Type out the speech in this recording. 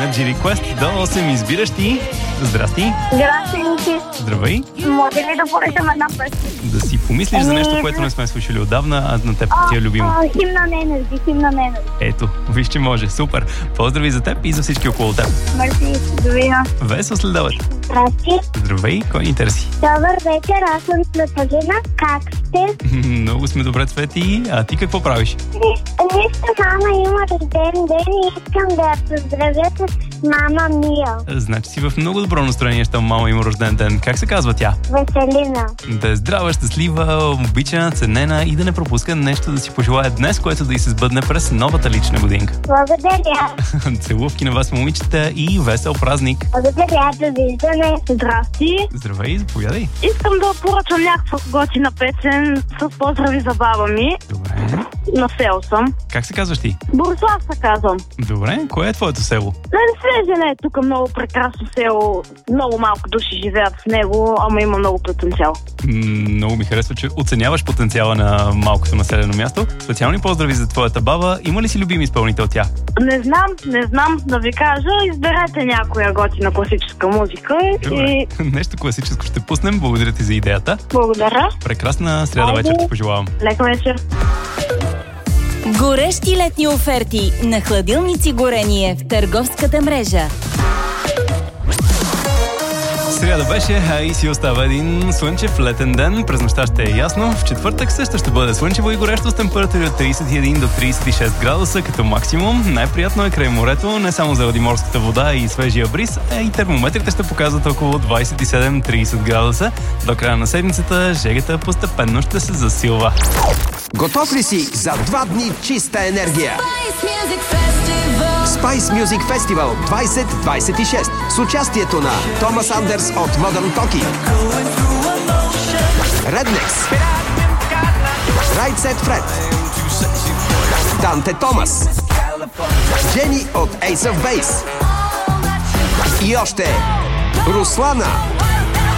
Energy Request до 8 избиращи. Здрасти. Здрасти, Ники. Здравей. Може ли да поръчам една песен? Да си помислиш за нещо, което не сме слушали отдавна, а на теб ти е любимо. Химна на Energy. Ето, виж, че може. Супер. Поздрави за теб и за всички около теб. Мерси, довина. Весел следобед. Здрасти. Здравей, кой ни търси? Добър вечер, аз съм Светлина. Как сте? Много сме добре, Цвети. А ти какво правиш? Нищо, мама има рожден ден и искам да я поздравя с мама Мия. Значи си в много добро настроение, щом мама има рожден ден. Как се казва тя? Веселина. Да е здрава, щастлива, обичана, ценена и да не пропуска нещо да си пожелая днес, което да й се сбъдне през новата лична годинка. Благодаря. Целувки на вас, момичета, и весел празник! Благодаря, довиждане. Здрасти. Здравей, заповядай. Искам да поръчам някаква готина песен с поздрави за баба ми. Добре. На село съм. Как се казваш ти? Борислав се казвам. Добре, кое е твоето село? Свежене е тук, много прекрасно село. Много малко души живеят в него, ама има много потенциал. Много ми харесва, че оценяваш потенциала на малкото населено място. Специални поздрави за твоята баба. Има ли си любим изпълнител тя? Не знам да ви кажа. Изберете някоя готина класическа музика. Добре. И... Нещо класическо ще пуснем. Благодаря ти за идеята. Благодаря. Прекрасна сряда вечер ти пожелавам. Лека вечер. Горещи летни оферти на хладилници Горение в търговската мрежа. Сряда беше, а и си остава един слънчев летен ден. През нощта ще е ясно. В четвъртък също ще бъде слънчево и горещо с температури от 31 до 36 градуса като максимум. Най-приятно е край морето, не само заради морската вода и свежия бриз, а и термометрите ще показват около 27-30 градуса. До края на седмицата жегата постепенно ще се засилва. Готов ли си за 2 дни чиста енергия? Spice Music Festival 2026 с участието на Томас Андерс от Modern Talking, Rednex, Right Set Fred, Данте Томас, Джени от Ace of Base и още Руслана.